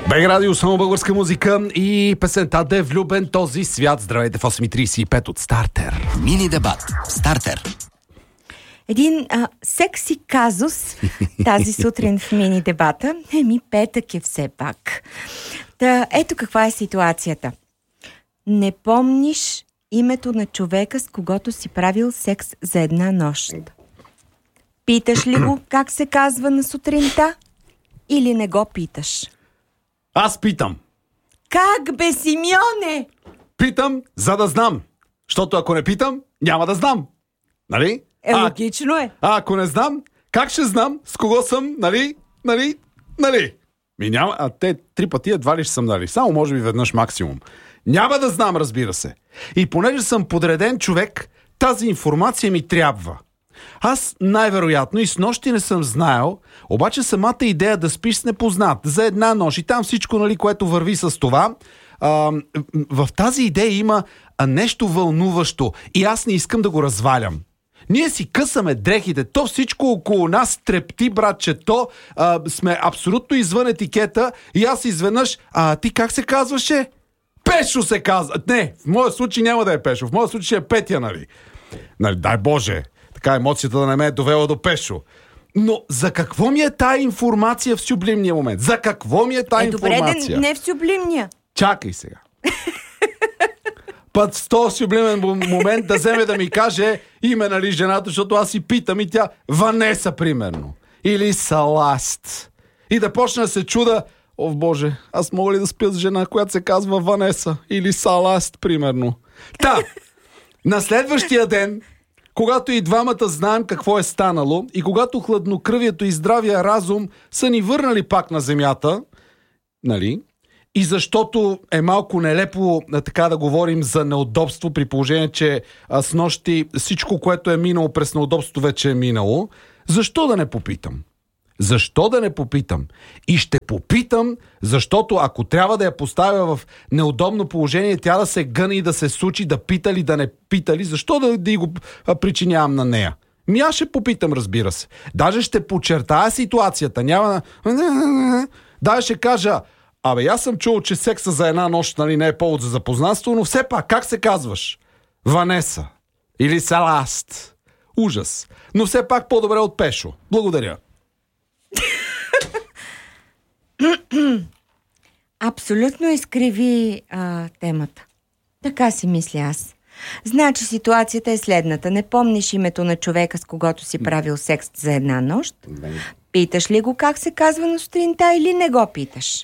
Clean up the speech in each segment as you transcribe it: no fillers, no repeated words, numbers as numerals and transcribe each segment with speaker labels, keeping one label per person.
Speaker 1: БГ Радио, само българска музика и песента "Да е влюбен този свят". Здравейте в 8:35 от Стартер.
Speaker 2: Мини дебат. Стартер.
Speaker 3: Един секси казус тази сутрин в мини дебата. Петък е все пак. Ето каква е ситуацията. Не помниш името на човека, с когото си правил секс за една нощ. Питаш ли го как се казва на сутринта или не го питаш?
Speaker 1: Аз питам.
Speaker 3: Как бе, Симеоне?
Speaker 1: Питам, за да знам. Защото ако не питам, няма да знам. Нали?
Speaker 3: Логично е.
Speaker 1: Ако не знам, как ще знам с кого съм, нали? Няма, те 3 пъти едва ли ще съм, нали? Само може би веднъж максимум. Няма да знам, разбира се. И понеже съм подреден човек, тази информация ми трябва. Аз най-вероятно и с нощи не съм знаел, обаче самата идея да спиш с непознат за една нощ и там всичко, нали, което върви с това, в тази идея има нещо вълнуващо и аз не искам да го развалям. Ние си късаме дрехите, то всичко около нас трепти, братче, то сме абсолютно извън етикета и аз изведнъж, ти как се казваше? Пешо се казва. Не, в моя случай няма да е Пешо, в моя случай е Петя, нали? Дай Боже, така емоцията да не ме е довела до Пешо. Но за какво ми е тая информация в сюблимния момент? За какво ми е тая информация?
Speaker 3: Добре, не в сюблимния.
Speaker 1: Чакай сега. Път в този сюблимен момент да вземе да ми каже име, нали, жената, защото аз си питам и тя Ванеса, примерно. Или Саласт. И да почна да се чуда, о Боже, аз мога ли да спя с жена, която се казва Ванеса? Или Саласт, примерно. На следващия ден, когато и двамата знаем какво е станало и когато хладнокръвието и здравия разум са ни върнали пак на земята, нали? И защото е малко нелепо така да говорим за неудобство, при положение, че с нощи всичко, което е минало през неудобство, вече е минало, защо да не попитам? Защо да не попитам? И ще попитам, защото ако трябва да я поставя в неудобно положение, тя да се гъне и да се сучи, да пита ли, да не пита ли, защо да го причинявам на нея? Аз ще попитам, разбира се. Даже ще подчертая ситуацията. Няма. Даже ще кажа, аз съм чул, че секса за една нощ, нали, не е повод за запознанство, но все пак, как се казваш? Ванеса. Или Саласт. Ужас. Но все пак по-добре от Пешо. Благодаря.
Speaker 3: Абсолютно изкриви темата. Така си мисля аз. Значи ситуацията е следната. Не помниш името на човека, с когото си правил секс за една нощ? Питаш ли го как се казва на сутринта или не го питаш?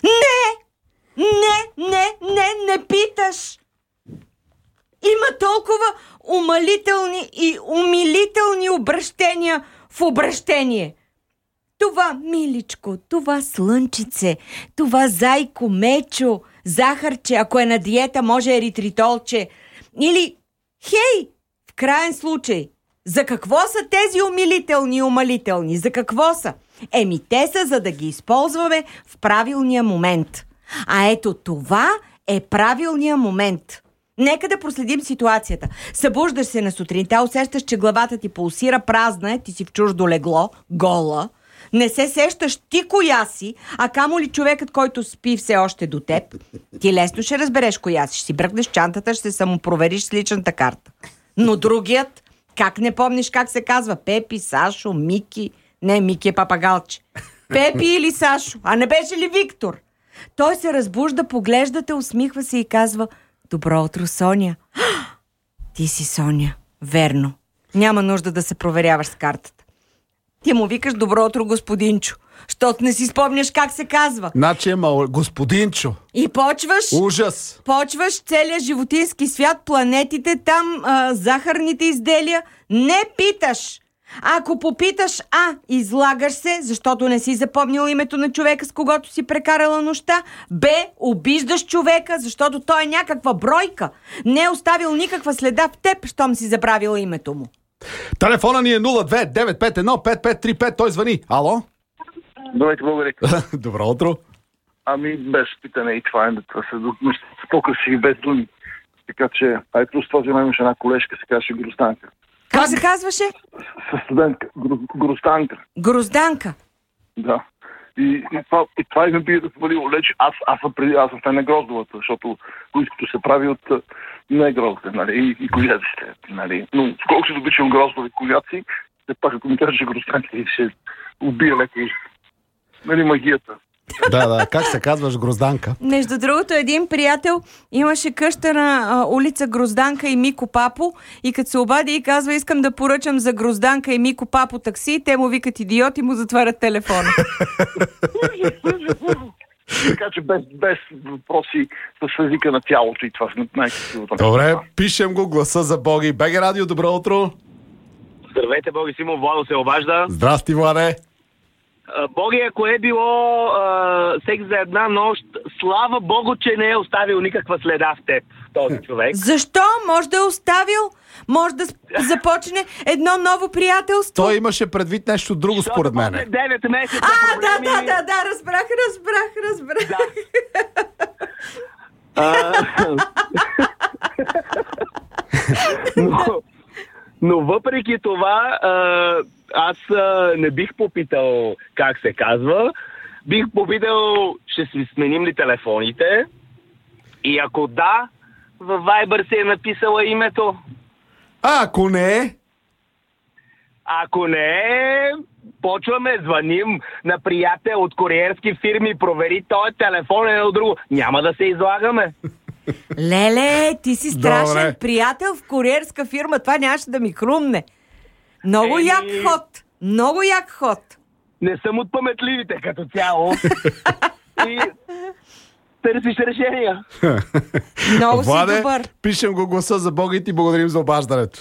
Speaker 3: Не питаш! Има толкова умалителни и умилителни обращения в обращение. Това миличко, това слънчице, това зайко, мечо, захарче, ако е на диета, може еритритолче. Или, хей, в краен случай, за какво са тези умилителни и умалителни? За какво са? Те са, за да ги използваме в правилния момент. А ето това е правилния момент. Нека да проследим ситуацията. Събуждаш се на сутринта, усещаш, че главата ти пулсира, празна е, ти си в чуждо легло, гола. Не се сещаш ти коя си, а камо ли човекът, който спи все още до теб. Ти лесно ще разбереш коя си. Ще си бръкнеш чантата, ще се самопровериш с личната карта. Но другият, как не помниш как се казва? Пепи, Сашо, Мики. Не, Мики е папагалче. Пепи или Сашо? А не беше ли Виктор? Той се разбужда, поглежда те, усмихва се и казва: добро утро, Соня. Ти си Соня. Верно. Няма нужда да се проверяваш с картата. Ти му викаш: добро утро, господинчо, защото не си спомняш как се казва.
Speaker 1: Значи господинчо.
Speaker 3: И почваш...
Speaker 1: Ужас!
Speaker 3: Почваш целия животински свят, планетите там, захарните изделия. Не питаш. Ако попиташ, излагаш се, защото не си запомнил името на човека, с когото си прекарала нощта. Б, обиждаш човека, защото той е някаква бройка. Не е оставил никаква следа в теб, щом си забравила името му.
Speaker 1: Телефона ни е 02-951-5535. Той звъни. Ало?
Speaker 4: Здравейте, благодаря.
Speaker 1: Добро утро.
Speaker 4: Без питане и това е. Това са по-красиви, без думи. Така че, ето с този имаше една колежка, се казваше Грозданка.
Speaker 3: Как се казваше?
Speaker 4: Студентка. Грозданка.
Speaker 3: Грозданка?
Speaker 4: Да. И това ме би развалило. Леч, аз съм фен на гроздовата, защото близкото се прави от не грозде, нали, и коляците, нали. Но колко се обичам гроздови коляци, все пак ако ми кажеш грозданки, ще убия леко, нали, магията.
Speaker 1: Да, как се казваш Грозданка?
Speaker 3: Между другото, един приятел имаше къща на улица Грозданка и Мико Папо и като се обади и казва, искам да поръчам за Грозданка и Мико Папо такси, те му викат идиот и му затварят телефона.
Speaker 4: Така че без въпроси с езика на тялото и това сме най-красивото.
Speaker 1: Добре, пишем го гласа за Боги. БГ Радио, добро утро!
Speaker 5: Здравейте, Боги, Симон, Владо се обажда.
Speaker 1: Здрасти, Владе!
Speaker 5: Боги, ако е било секс за една нощ, слава Богу, че не е оставил никаква следа в теб, този човек.
Speaker 3: Защо? Може да е оставил? Може да започне едно ново приятелство?
Speaker 1: Той имаше предвид нещо друго, според мен.
Speaker 5: 9 месеца
Speaker 3: проблеми... Да, разбрах.
Speaker 5: Да. Но въпреки това, аз не бих попитал как се казва. Бих попитал, ще си сменим ли телефоните? И ако да, във Viber се е написала името.
Speaker 1: Ако не е?
Speaker 5: Ако не е, почваме, звъним на приятел от куриерски фирми, провери този телефон е от друго. Няма да се излагаме.
Speaker 3: Леле, ти си страшен.
Speaker 1: Добре.
Speaker 3: Приятел в куриерска фирма, това нямаше да ми хрумне. Много як ход.
Speaker 5: Не съм от паметливите като цяло. И търсиш решения.
Speaker 3: Много си
Speaker 1: Владе,
Speaker 3: добър.
Speaker 1: пишем го гласа за Бога и ти благодарим за обаждането.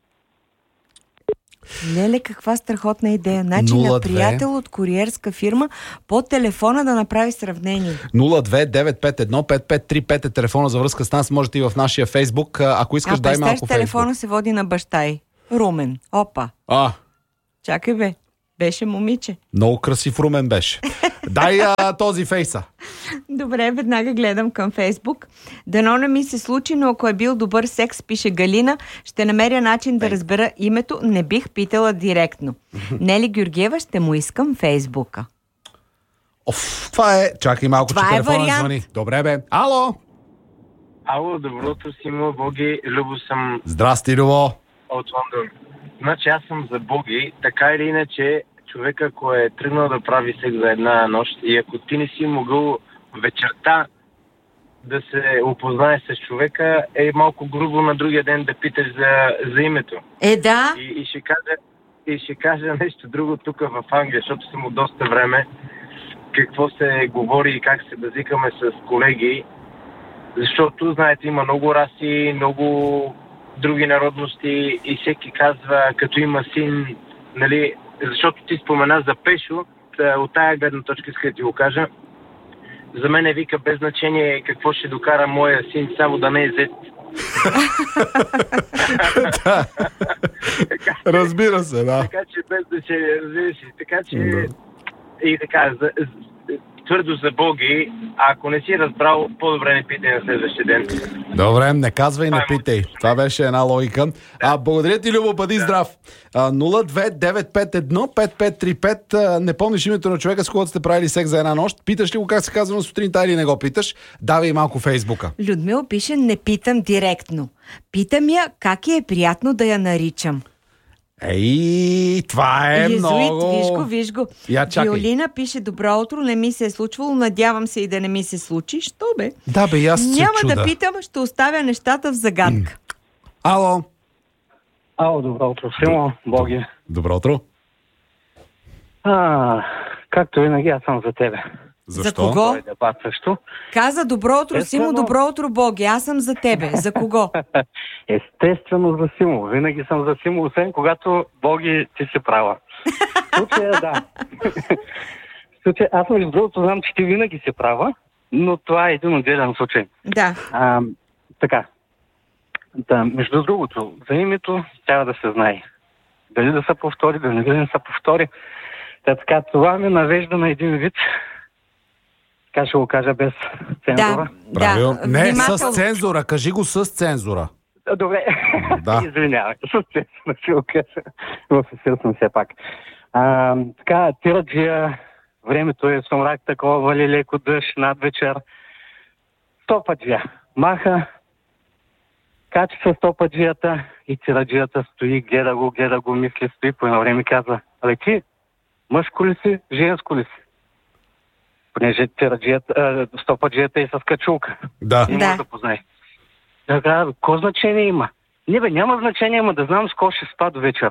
Speaker 3: Леле, каква страхотна идея. Значи на приятел от куриерска фирма по телефона да направи сравнение.
Speaker 1: 02-951-5535 е телефона за връзка с нас. Можете и в нашия Фейсбук. Ако искаш, дай малко Фейсбук.
Speaker 3: Телефона се води на баща й. Румен. Опа. Чакай бе. Беше момиче.
Speaker 1: Много красив Румен беше. Дай този фейса.
Speaker 3: Добре, веднага гледам към Фейсбук. Дано не ми се случи, но ако е бил добър секс, пише Галина, ще намеря начин да разбера името. Не бих питала директно. Нели Георгиева, ще му искам Фейсбука.
Speaker 1: Това е... Чакай малко,
Speaker 3: това
Speaker 1: че телефона
Speaker 3: вариант.
Speaker 1: звъни. Добре бе. Ало!
Speaker 6: Ало, доброто, Симо, Боги, Любо съм.
Speaker 1: Здрасти, Любо.
Speaker 6: От Лондон. Значи аз съм за Боги, така или иначе човека, ако е тръгнал да прави секс за една нощ и ако ти не си могъл вечерта да се опознаеш с човека, е малко грубо на другия ден да питаш за името.
Speaker 3: Да.
Speaker 6: И ще кажа нещо друго тук в Англия, защото съм от доста време, какво се говори и как се базикаме с колеги, защото, знаете, има много раси, много други народности и всеки казва, като има син, нали, защото ти спомена за Пешо, от тая гледна точка иска да ти го кажа. За мен вика без значение какво ще докара моя син, само да не е зет.
Speaker 1: Разбира се, да.
Speaker 6: Така че без значение, разбира се. Така че и така, твърдо за Боги, ако не си разбрал, по-добре не питай на следващия ден.
Speaker 1: Добре, не казвай, не питай. Това беше една логика. Благодаря ти, Любо, бъди здрав. 02-951-5535. Не помниш името на човека, с когото сте правили секс за една нощ? Питаш ли го как се казва на сутринта или не го питаш? Давай малко Фейсбука.
Speaker 3: Людмил пише, не питам директно. Питам я как е приятно да я наричам.
Speaker 1: Това е
Speaker 3: Езуит,
Speaker 1: много...
Speaker 3: виж го.
Speaker 1: Я чакай.
Speaker 3: Виолина пише, добро утро, не ми се е случвало, надявам се и да не ми се случи. Що бе?
Speaker 1: Да бе, аз се
Speaker 3: Няма
Speaker 1: чуда.
Speaker 3: да питам, ще оставя нещата в загадка.
Speaker 1: Ало.
Speaker 7: Ало, добро утро, Симо, Боги.
Speaker 1: Добро утро.
Speaker 7: Както винаги, аз съм за тебе.
Speaker 1: Защо?
Speaker 3: За кого?
Speaker 7: Той дебат също.
Speaker 3: Каза, добро утро,
Speaker 7: Естествено.
Speaker 3: Симо, добро утро, Боги. Аз съм за тебе. За кого?
Speaker 7: Естествено за Симо. Винаги съм за Симо, освен когато Боги ти си права. В случая, да. В случая, аз между другото знам, че ти винаги си права, но това е един отделен случай.
Speaker 3: Да.
Speaker 7: Така. Да, между другото, за името трябва да се знае. Дали да се повтори, дали да не се повтори. Така, това ме навежда на един вид. Така ще го кажа без цензура.
Speaker 1: Правилно. Не,
Speaker 3: внимателно.
Speaker 1: с цензура. Кажи го с цензура.
Speaker 7: Добре.
Speaker 1: Да.
Speaker 7: Извинявай. С цензура ще го кажа. В ефир съм все пак. Така, тираджия времето е сумрак, такова вали леко дъжд над вечер. Стопаджия маха, качи се стопаджията и тираджията стои, гледа го, мисли, стои, по едно време казва: "Але ти, мъжко ли си, женско ли си?" Понеже стопаджията е с качулка.
Speaker 1: Да.
Speaker 7: Не може да познае. Така, какво значение има? Не бе, няма значение, ама да знам с кого ще спа до вечера.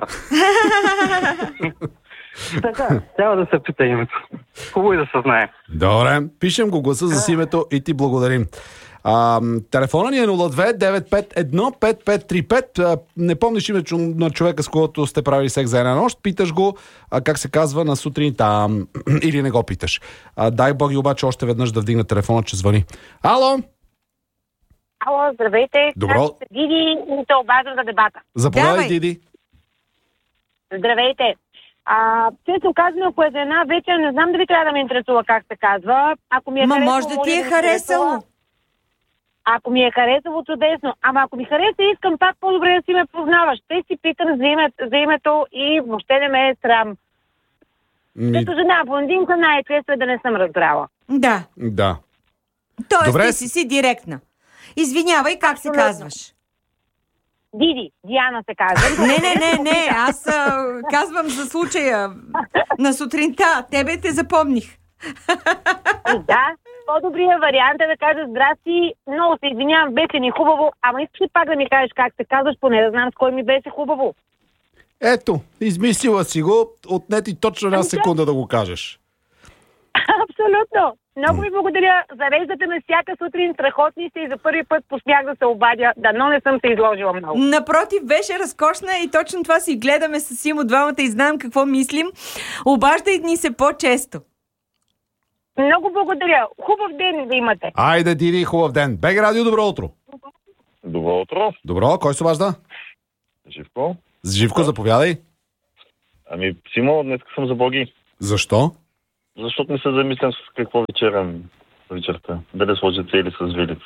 Speaker 7: Така, трябва да се пита името. Хубаво и да се знае.
Speaker 1: Добре, пишем го гласа за името и ти благодарим. Телефона ни е 02-951-5535. Не помниш името на човека, с когото сте правили секс за една нощ. Питаш го, как се казва, на сутринта. Или не го питаш. Дай Боги обаче още веднъж да вдигна телефона, че звъни. Ало!
Speaker 8: Ало, здравейте.
Speaker 1: Добро.
Speaker 8: Диди, и се обаждам за дебата.
Speaker 1: Заповядай, Диди.
Speaker 8: Здравейте. Често казвам, ако е за една вечер, не знам дали трябва да ме интересува как се казва. Ако ми е харесало,
Speaker 3: може да ти е харесало.
Speaker 8: Ако ми е харесало, чудесно. Ама ако ми хареса, искам пак по-добре да си ме познаваш. Те си питам за името и въобще не ме е срам. Като жена блондинка най-често е да не съм разбрала.
Speaker 3: Да.
Speaker 1: Да.
Speaker 3: Тоест
Speaker 1: Добре.
Speaker 3: ти си директна. Извинявай, как се казваш?
Speaker 8: Диди, Диана се казва.
Speaker 3: Не, аз казвам за случая на сутринта. Тебе те запомних.
Speaker 8: Да, по-добрият вариант е да кажа: "Здрасти, много се извинявам, беше ни хубаво, ама искаш ли пак да ми кажеш как се казваш, поне да знам с кой ми беше хубаво."
Speaker 1: Ето, измислила си го, отне ти точно една секунда да го кажеш.
Speaker 8: Абсолютно. Много ви благодаря. Зареждате ме всяка сутрин, страхотни сте и за първи път посмях да се обадя. Дано не съм се изложила много.
Speaker 3: Напротив, беше разкошна и точно това си гледаме с Симо двамата и знаем какво мислим. Обаждай ни се по-често.
Speaker 8: Много благодаря. Хубав ден да имате.
Speaker 1: Айде, Диди, хубав ден. БГ Радио, добро утро.
Speaker 9: Добро утро.
Speaker 1: Добро, кой се обажда?
Speaker 9: Живко.
Speaker 1: Живко, заповядай.
Speaker 9: Симо, днес съм за Боги.
Speaker 1: Защо?
Speaker 9: Защото не се замислям с какво вечерям вечерта. Дали сложа цели с вилица.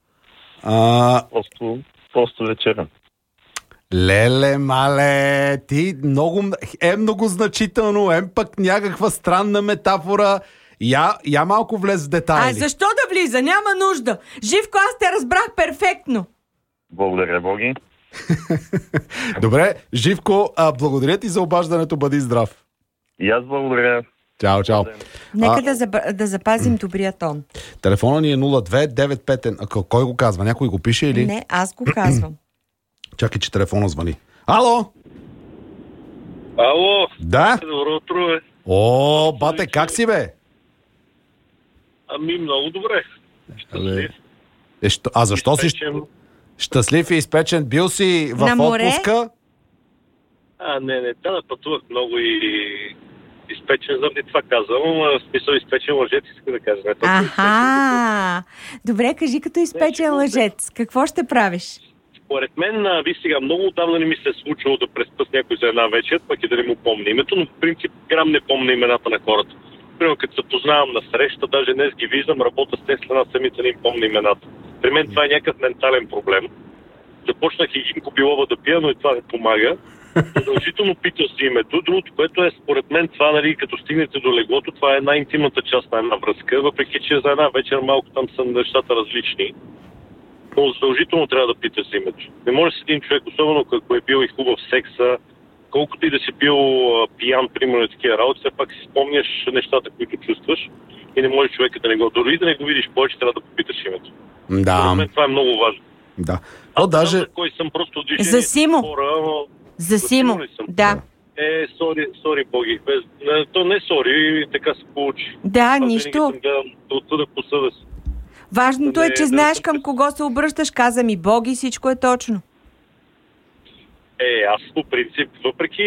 Speaker 9: Просто вечерям.
Speaker 1: Леле, мале, ти много значително, пък някаква странна метафора. Я малко влез в детайли.
Speaker 3: Защо да влиза? Няма нужда. Живко, аз те разбрах перфектно.
Speaker 9: Благодаря, Боги.
Speaker 1: Добре, Живко, благодаря ти за обаждането, бъди здрав.
Speaker 9: И аз благодаря.
Speaker 1: Чао.
Speaker 3: Нека да запазим добрия тон.
Speaker 1: Телефона ни е 02-95... Кой го казва? Някой го пише или?
Speaker 3: Не, аз го казвам.
Speaker 1: Чакай, че телефона звъни. Ало!
Speaker 10: Ало!
Speaker 1: Да?
Speaker 10: Добро утро, бе.
Speaker 1: О, бате, как си, бе?
Speaker 10: Много добре. Щастлив.
Speaker 1: Защо си щастлив и изпечен? Бил си в отпуска?
Speaker 10: Не, да пътувах много и изпечен зъб, и това казвам, в смисъл изпечен лъжец, иска да кажа.
Speaker 3: Добре, кажи като изпечен лъжец. Какво ще правиш?
Speaker 10: Според мен, сега, много отдавна не ми се е случило да преспа с някой за една вечер, пък и да не му помня името, но в принцип грам не помня имената на хората. Примерно, като се познавам на среща, даже днес ги виждам, работя с тях, след седмица не им помня имената. При мен това е някакъв ментален проблем. Започнах и гинко билова да пия, но и това не помага. Задължително питал си името. Другото, което е според мен това, като стигнете до леглото, това е най-интимната част на една връзка, въпреки че за една вечер малко там са нещата различни. Но задължително трябва да питаш си името. Не може с един човек, особено ако е бил и хубав секса, колкото и да си бил пиян, примерно и такива работи, все пак си спомняш нещата, които чувстваш и не може човека да не го... Дори да не го видиш повече, трябва да попиташ името.
Speaker 1: Да.
Speaker 10: За мен това е много важно.
Speaker 1: Да.
Speaker 10: Даже... за кой съм просто движение.
Speaker 3: За Симо. За Симо, да.
Speaker 10: Сори, Боги. То не сори, така се получи.
Speaker 3: Да, нищо.
Speaker 10: От съда по съвест.
Speaker 3: Важното е, че знаеш към кого се обръщаш. Каза ми Боги, всичко е точно.
Speaker 10: Аз по принцип, въпреки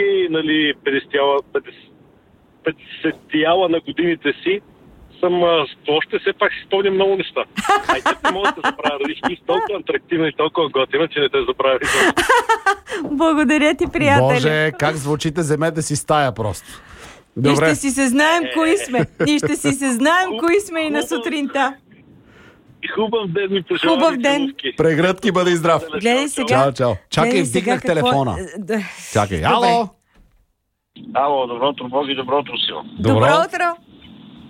Speaker 10: 50 на годините си, съм още все пак си спомням много неща. Не мога да забравя, дали ти си толкова атрактивна и толкова готина, че не те забравя.
Speaker 3: Благодаря ти, приятели.
Speaker 1: Боже, как звучите, вземете си стая просто.
Speaker 3: Добре. И ще си се знаем кои сме. И ще си се знаем кои сме и на сутринта.
Speaker 10: Хубав ден ми пожелавам.
Speaker 3: Хубав ден.
Speaker 1: Прегръдки, бъде здрав.
Speaker 3: Гледай сега.
Speaker 1: Чао. Чакай, вдигнах телефона. Чакай. Ало.
Speaker 9: Ало, добро утро, Боги, добро утро, Сила.
Speaker 3: Добро утро.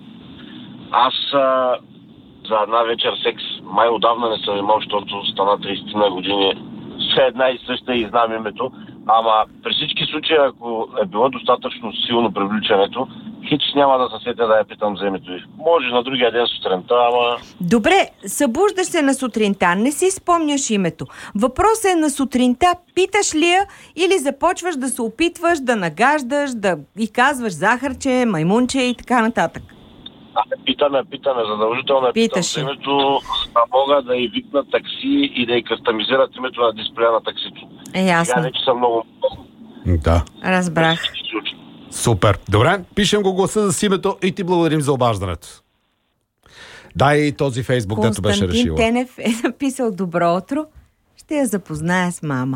Speaker 11: Аз за една вечер секс май отдавна не съм имал, защото стана 30 на години. Все една и съща и знам името. Ама при всички случаи, ако е било достатъчно силно привличането, хич няма да се сетя да я питам за името й. Може на другия ден сутринта, ама...
Speaker 3: Добре, събуждаш се на сутринта, не си спомняш името. Въпросът е на сутринта, питаш ли я или започваш да се опитваш да нагаждаш, да и казваш захарче, маймунче и така нататък.
Speaker 11: Питаме, задължително питам за името, а мога да й викна такси и да й кастомизират името на дисплея на таксито.
Speaker 3: Ясно.
Speaker 11: Сега вече съм много...
Speaker 1: Да.
Speaker 3: Разбрах.
Speaker 1: Супер. Добре, пишем го гласа за името и ти благодарим за обаждането. Дай и този Фейсбук, дето беше решила.
Speaker 3: Константин Тенев е написал добро утро. Ще я запозная с мама.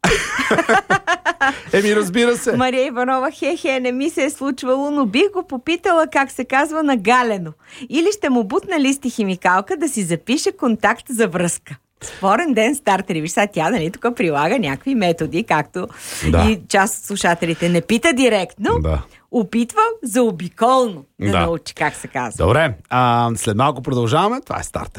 Speaker 1: Разбира се.
Speaker 3: Мария Иванова, не ми се е случвало, но бих го попитала как се казва на галено. Или ще му бутна лист и химикалка да си запише контакт за връзка. Спорен ден, стартери. Виж сега, тя тук прилага някакви методи, както и част от слушателите не пита директно, опитва заобиколно да научи как се казва.
Speaker 1: Добре, след малко продължаваме. Това е Стартер.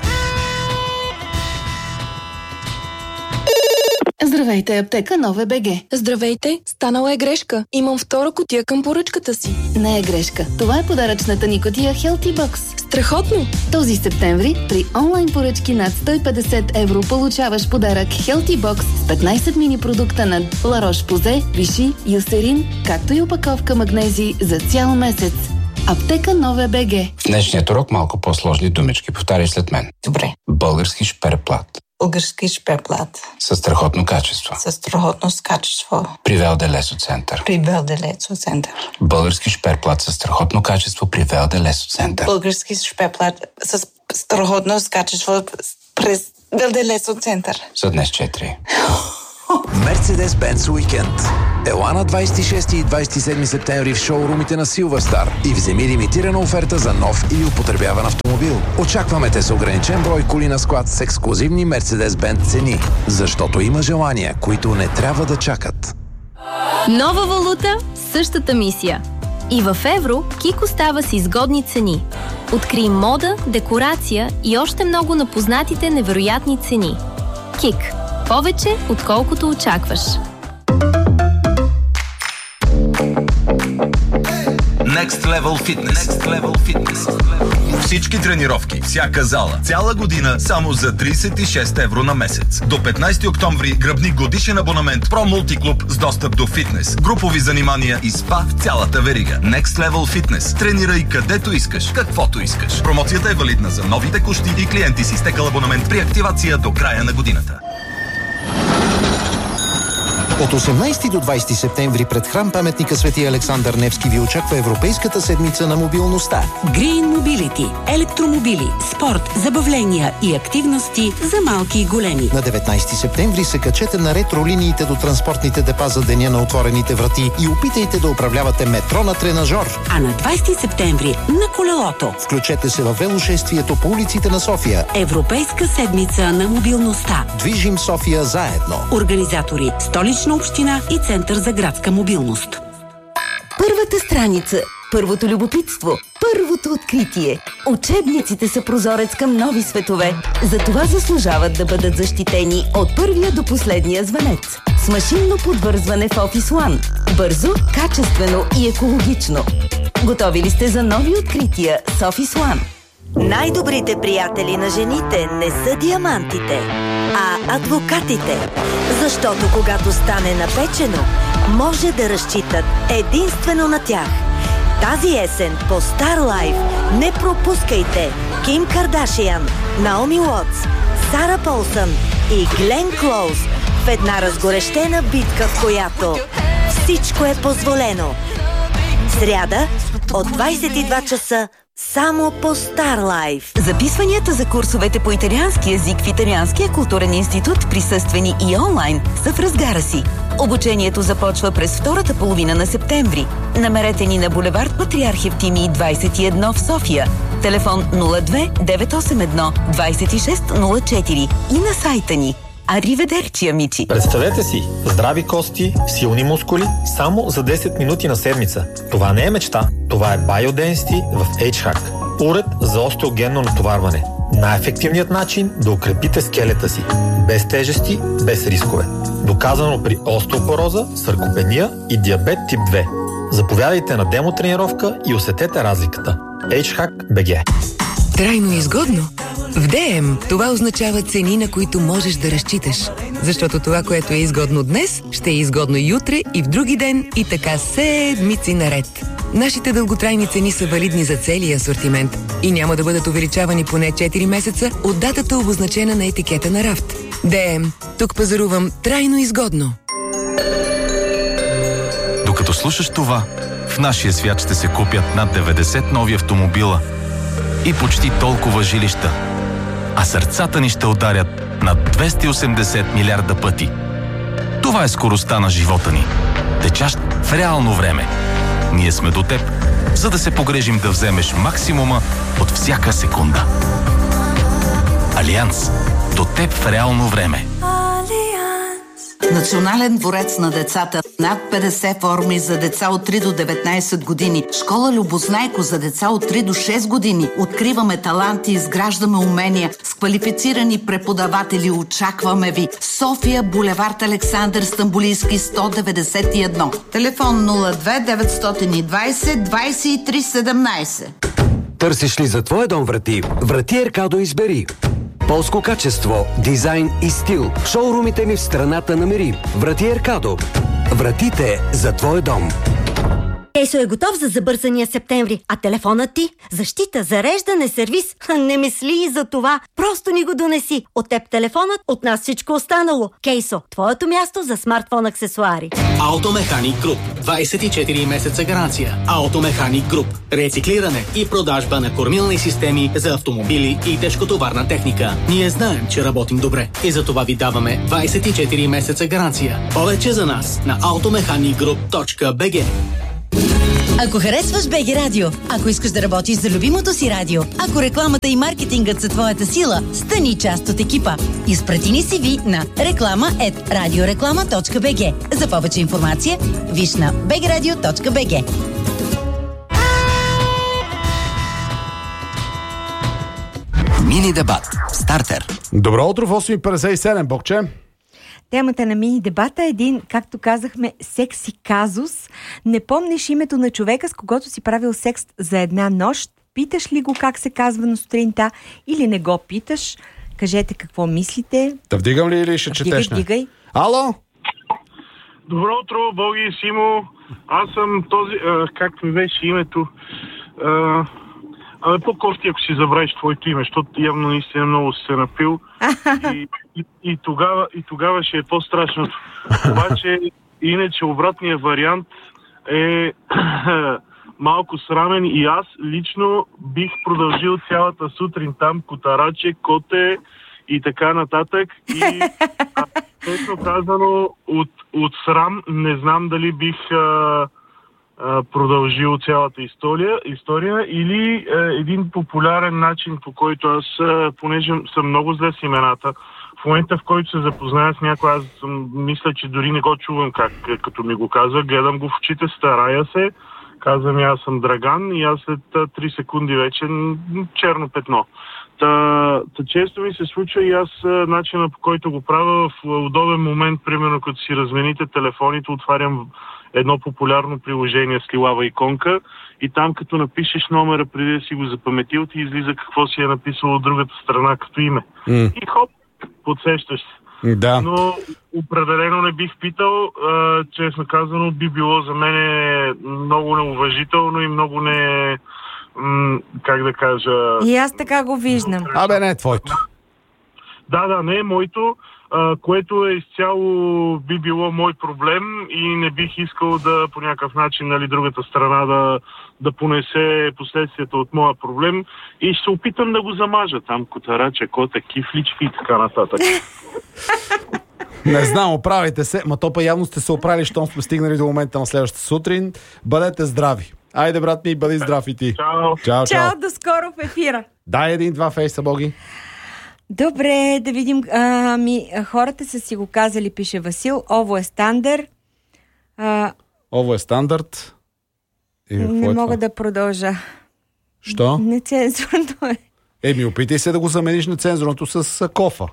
Speaker 12: Здравейте, аптека Нове БГ.
Speaker 13: Здравейте, станала е грешка. Имам втора кутия към поръчката си.
Speaker 12: Не е грешка. Това е подаръчната ни кутия Healthy Box.
Speaker 13: Страхотно!
Speaker 12: Този септември при онлайн поръчки над 150 евро получаваш подарък Healthy Box с 15 мини продукта на La Roche-Posay, Vichy, Eucerin, както и опаковка магнези за цял месец. Аптека Нове БГ.
Speaker 14: В днешният урок малко по-сложни думички. Повтаряй след мен.
Speaker 15: Добре.
Speaker 14: Български шперплат.
Speaker 15: Български шперплат.
Speaker 14: Със страхотно качество.
Speaker 15: Със страхотно качество.
Speaker 14: При Велделесо център.
Speaker 15: При Велделесо център.
Speaker 14: Български шперплат със страхотно качество при Велделесо център.
Speaker 15: Български шперплат със страхотно качество през Велделесо център.
Speaker 14: За днес 4.
Speaker 16: Мерцедес-Бенц уикенд. Ела на 26 и 27 септември в шоурумите на Силвърстар и вземи лимитирана оферта за нов или употребяван автомобил. Очакваме те с ограничен брой коли на склад с ексклузивни Мерцедес-Бенц цени, защото има желания, които не трябва да чакат.
Speaker 17: Нова валута, същата мисия. И в евро Кик остава с изгодни цени. Открий мода, декорация и още много на познатите невероятни цени. Кик. Повече, отколкото очакваш.
Speaker 18: Next Level Fitness. Next Level Fitness. Всички тренировки, всяка зала, цяла година само за 36 евро на месец. До 15 октомври гръбни годишен абонамент Pro Multiclub с достъп до фитнес, групови занимания и спа в цялата верига. Next Level Fitness. Тренирай където искаш, каквото искаш. Промоцията е валидна за нови текущи и клиенти с изтекал абонамент при активация до края на годината.
Speaker 19: От 18 до 20 септември пред храм паметника Свети Александър Невски ви очаква Европейската седмица на мобилността.
Speaker 20: Green Mobility. Електромобили, спорт, забавления и активности за малки и големи.
Speaker 19: На 19 септември се качете на ретролиниите до транспортните депа за деня на отворените врати и опитайте да управлявате метро на тренажор.
Speaker 20: А на 20 септември на колелото.
Speaker 19: Включете се във велошествието по улиците на София.
Speaker 20: Европейска седмица на мобилността.
Speaker 19: Движим София заедно.
Speaker 20: Организатори Столична община и Център за градска мобилност.
Speaker 21: Първата страница, първото любопитство, първото откритие. Учебниците са прозорец към нови светове. Затова заслужават да бъдат защитени от първия до последния звънец. С машинно подвързване в Office One. Бързо, качествено и екологично. Готови ли сте за нови открития с Office One?
Speaker 22: Най-добрите приятели на жените не са диамантите, а адвокатите. Защото когато стане напечено, може да разчитат единствено на тях. Тази есен по Star Life не пропускайте Ким Кардашиан, Наоми Уотс, Сара Полсън и Глен Клоуз в една разгорещена битка, в която всичко е позволено. Сряда от 22 часа само по Star Life.
Speaker 21: Записванията за курсовете по италиански език в Италианския културен институт, присъствени и онлайн, са в разгара си. Обучението започва през втората половина на септември. Намерете ни на булевард Патриарх Евтимий 21 в София. Телефон 02 981 2604 и на сайта ни. Ариведерчи, амичи!
Speaker 23: Представете си, здрави кости, силни мускули, само за 10 минути на седмица. Това не е мечта, това е Biodensity в HHAC. Уред за остеогенно натоварване. Най-ефективният начин да укрепите скелета си. Без тежести, без рискове. Доказано при остеопороза, саркопения и диабет тип 2. Заповядайте на демотренировка и усетете разликата. HHAC BG.
Speaker 2: Трайно изгодно? В ДМ това означава цени, на които можеш да разчиташ. Защото това, което е изгодно днес, ще е изгодно и утре, и в други ден, и така седмици наред. Нашите дълготрайни цени са валидни за целия асортимент и няма да бъдат увеличавани поне 4 месеца от датата, обозначена на етикета на рафт. ДМ. Тук пазарувам трайно изгодно.
Speaker 4: Докато слушаш това, в нашия свят ще се купят над 90 нови автомобила и почти толкова жилища, а сърцата ни ще ударят над 280 милиарда пъти. Това е скоростта на живота ни, течащ в реално време. Ние сме до теб, за да се погрежим да вземеш максимума от всяка секунда. Алианс. До теб в реално време.
Speaker 15: Национален дворец на децата. Над 50 форми за деца от 3 до 19 години. Школа Любознайко за деца от 3 до 6 години. Откриваме таланти, изграждаме умения. С квалифицирани преподаватели очакваме ви. София, булевард Александър Стамбулийски, 191. Телефон 02 920 23 17.
Speaker 5: Търсиш ли за твоя дом врати? Врати Еркадо избери. Полско качество, дизайн и стил. Шоурумите ни в страната намери. Врати Еркадо. Вратите за твоя дом.
Speaker 24: Кейсо е готов за забързания септември, а телефонът ти? Защита, зареждане, сервис? Не мисли и за това. Просто ни го донеси. От теб телефонът, от нас всичко останало. Кейсо, твоето място за смартфон аксесуари.
Speaker 25: Автомеханик Груп. 24 месеца гаранция. Автомеханик Груп. Рециклиране и продажба на кормилни системи за автомобили и тежкотоварна техника. Ние знаем, че работим добре и за това ви даваме 24 месеца гаранция. Повече за нас на automechanicgroup.bg.
Speaker 22: Ако харесваш БГ Радио, ако искаш да работиш за любимото си радио, ако рекламата и маркетингът са твоята сила, стани част от екипа. Изпрати ни CV на reklama@radioreklama.bg. За повече информация, виж на bgradio.bg.
Speaker 26: Мини дебат. Стартер.
Speaker 1: Добро утро в 8:57, Богче.
Speaker 3: Темата на мини дебата е един, както казахме, секси казус. Не помниш името на човека, с когото си правил секс за една нощ? Питаш ли го как се казва на сутринта или не го питаш? Кажете какво мислите.
Speaker 1: Да вдигам ли или ще четеш?
Speaker 3: Вдигай.
Speaker 1: Ало?
Speaker 27: Добро утро, Боги и Симо. Аз съм този, както ми беше името, по-кофти, ако си забравиш твоето име, защото явно наистина много си се напил. И тогава ще е по-страшното. Обаче, иначе обратният вариант е малко срамен и аз лично бих продължил цялата сутрин там котараче, коте и така нататък. И честно казано, от срам не знам дали бих продължил цялата история или един популярен начин, по който аз, понеже съм много зле с имената, в момента, в който се запозная с някой, аз мисля, че дори не го чувам като ми го казва, гледам го в очите, старая се, казвам, аз съм Драган и аз след 3 секунди вече черно петно. Та често ми се случва и аз начина, по който го правя, в удобен момент, примерно като си размените телефоните, отварям едно популярно приложение с лилава иконка и там като напишеш номера преди да си го запаметил, ти излиза какво си е написало от другата страна като име. И хоп, подсещаш се.
Speaker 1: Да.
Speaker 27: Но определено не бих питал, честно казано, би било за мен много неуважително и много не... как да кажа...
Speaker 3: И аз така го виждам.
Speaker 1: Абе, не е твоето.
Speaker 27: Да, не е моето, което е изцяло би било мой проблем и не бих искал да по някакъв начин, нали, другата страна да понесе последствията от моя проблем и ще се опитам да го замажа там, котарача, кота, кифлички и така нататък.
Speaker 1: Не знам, оправите се, ма то па явно сте се оправили, щом сме стигнали до момента на следващата сутрин. Бъдете здрави. Айде, брат ми, бъди здрав и ти.
Speaker 27: Чао.
Speaker 3: Чао, до скоро в ефира.
Speaker 1: Дай 1-2 фейса, Боги.
Speaker 3: Добре, да видим. Хората са си го казали, пише Васил. Ово е стандарт.
Speaker 1: Ово е стандарт.
Speaker 3: Не мога да продължа.
Speaker 1: Що?
Speaker 3: Нецензурно е.
Speaker 1: Опитай се да го замениш нецензурното с кофа.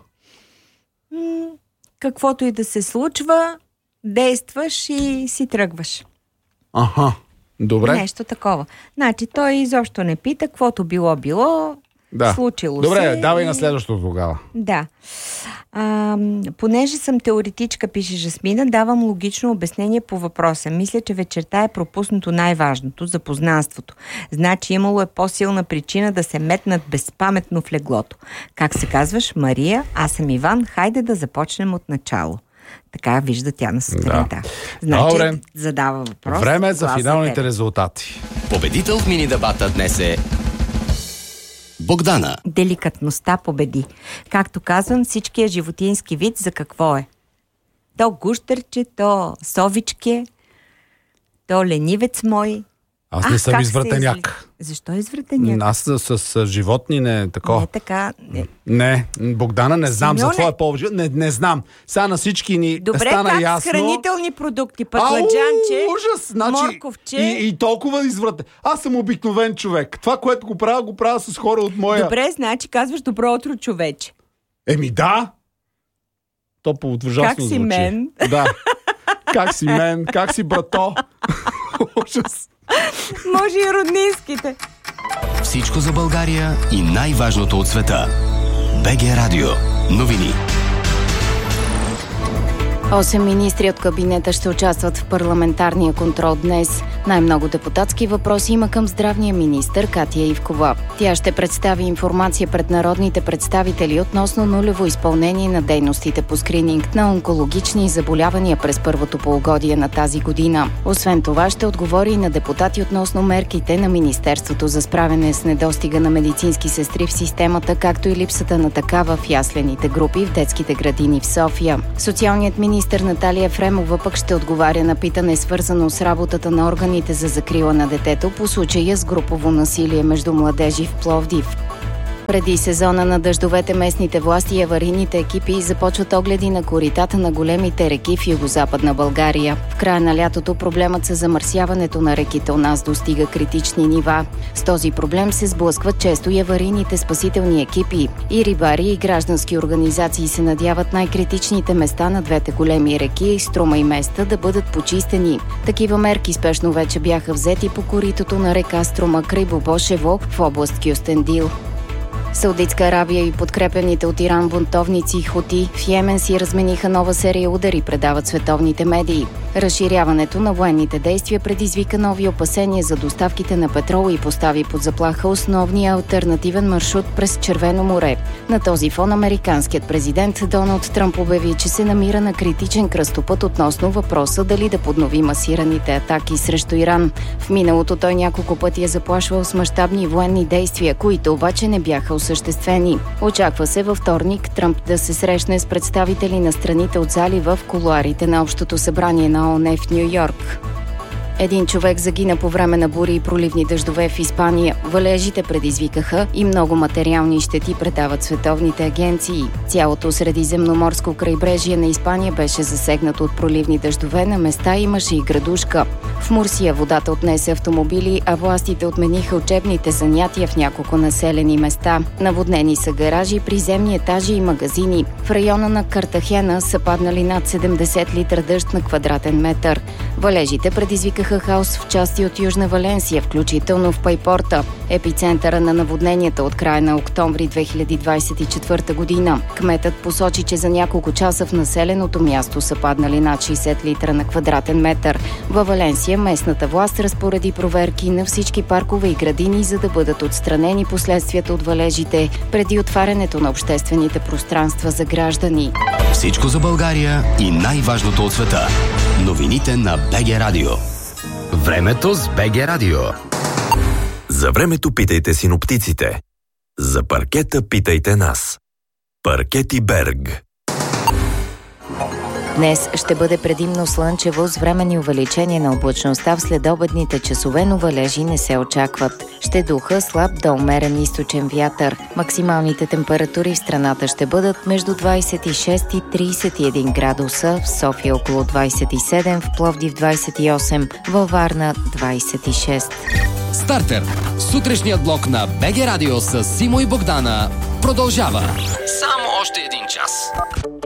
Speaker 3: Каквото и да се случва, действаш и си тръгваш.
Speaker 1: Аха, добре.
Speaker 3: Нещо такова. Значи той изобщо не пита, каквото било, случило
Speaker 1: добре,
Speaker 3: се.
Speaker 1: Добре, давай на следващото тогава.
Speaker 3: Да. Понеже съм теоретичка, пише Жасмина, давам логично обяснение по въпроса. Мисля, че вечерта е пропуснато най-важното – запознанството. Значи имало е по-силна причина да се метнат безпаметно в леглото. Как се казваш? Мария, аз съм Иван, хайде да започнем от начало. Така вижда тя на сутринта.
Speaker 1: Да.
Speaker 3: Значи,
Speaker 1: добре.
Speaker 3: задава въпрос.
Speaker 1: Време за финалните резултати.
Speaker 26: Победител в мини-дебата днес е Богдана.
Speaker 3: Деликатността победи. Както казвам, всичкия животински вид за какво е? То гущерче, то совичке, то ленивец мой.
Speaker 1: Аз не съм извратеняк.
Speaker 3: Защо извратеняк?
Speaker 1: Аз с животни не такова.
Speaker 3: Не така.
Speaker 1: Не, Богдана, не знам. За твоя повече. Не знам. Сега на всички ни стана
Speaker 3: как
Speaker 1: ясно.
Speaker 3: Добре, хранителни продукти, пътладжанче, морковче.
Speaker 1: И толкова извратен. Аз съм обикновен човек. Това, което го правя с хора от моя...
Speaker 3: Добре, значи казваш добро утро, човече.
Speaker 1: Да. То по-ужасно
Speaker 3: как си
Speaker 1: звучи.
Speaker 3: Мен?
Speaker 1: Да. Как си мен? Как си брато? Ужас.
Speaker 3: Може и роднинските.
Speaker 26: Всичко за България и най-важното от света. БГ Радио. Новини.
Speaker 6: 8 министри от кабинета ще участват в парламентарния контрол днес. Най-много депутатски въпроси има към здравния министър Катя Ивкова. Тя ще представи информация пред народните представители относно нулево изпълнение на дейностите по скрининг на онкологични заболявания през първото полугодие на тази година. Освен това ще отговори и на депутати относно мерките на Министерството за справяне с недостига на медицински сестри в системата, както и липсата на такава в яслените групи в детските градини в София. Социалният министър Наталия Ефремова пък ще отговаря на питане, свързано с работата на органите за закрила на детето по случая с групово насилие между младежи в Пловдив. Преди сезона на дъждовете местните власти и аварийните екипи започват огледи на коритата на големите реки в югозападна България. В края на лятото проблемът с замърсяването на реките у нас достига критични нива. С този проблем се сблъскват често и аварийните спасителни екипи. И рибари, и граждански организации се надяват най-критичните места на двете големи реки, Струма и Места, да бъдат почистени. Такива мерки спешно вече бяха взети по коритото на река Струма край Бобошево в област Кюстендил. Саудитска Арабия и подкрепените от Иран бунтовници Хути в Йемен си размениха нова серия удари, предават световните медии. Разширяването на военните действия предизвика нови опасения за доставките на петрол и постави под заплаха основния алтернативен маршрут през Червено море. На този фон американският президент Доналд Тръмп обяви, че се намира на критичен кръстопът относно въпроса дали да поднови масираните атаки срещу Иран. В миналото той няколко пъти е заплашвал с мащабни военни действия, които обаче не бяха осъществени. Очаква се във вторник Тръмп да се срещне с представители на страните от залива в кулоарите на Общото събрание на ООН в Ню-Йорк. Един човек загина по време на бури и проливни дъждове в Испания. Валежите предизвикаха и много материални щети, предават световните агенции. Цялото средиземноморско крайбрежие на Испания беше засегнато от проливни дъждове, на места имаше и градушка. В Мурсия водата отнесе автомобили, а властите отмениха учебните занятия в няколко населени места. Наводнени са гаражи, приземни етажи и магазини. В района на Картахена са паднали над 70 литра дъжд на квадратен метър. Валежите предизвикаха хаос в части от Южна Валенсия, включително в Пайпорта, епицентъра на наводненията от края на октомври 2024 година. Кметът посочи, че за няколко часа в населеното място са паднали над 60 литра на квадратен метър. Във Валенсия местната власт разпореди проверки на всички паркове и градини, за да бъдат отстранени последствията от валежите преди отварянето на обществените пространства за граждани.
Speaker 26: Всичко за България и най-важното от света. Новините на БГ Радио. Времето с БГ Радио.
Speaker 7: За времето питайте синоптиците. За паркета питайте нас. Паркети Берг.
Speaker 6: Днес ще бъде предимно слънчево с временни увеличения на облачността в следобедните часове, но валежи не се очакват. Ще духа слаб до умерен източен вятър. Максималните температури в страната ще бъдат между 26 и 31 градуса, в София около 27, в Пловдив 28, във Варна 26.
Speaker 8: Стартер. Сутрешният блок на БГ Радио с Симо и Богдана продължава. Само още един час.